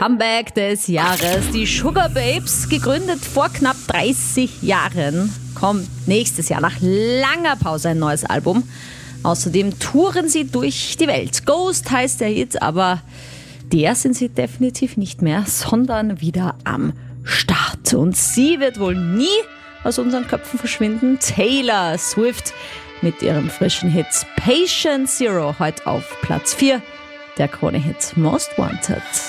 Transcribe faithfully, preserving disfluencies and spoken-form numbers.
Comeback des Jahres. Die Sugar Babes, gegründet vor knapp dreißig Jahren, kommt nächstes Jahr nach langer Pause ein neues Album. Außerdem touren sie durch die Welt. Ghost heißt der Hit, aber der sind sie definitiv nicht mehr, sondern wieder am Start. Und sie wird wohl nie aus unseren Köpfen verschwinden. Taylor Swift mit ihrem frischen Hit Patient Zero heute auf Platz vier der Krone-Hit Most Wanted.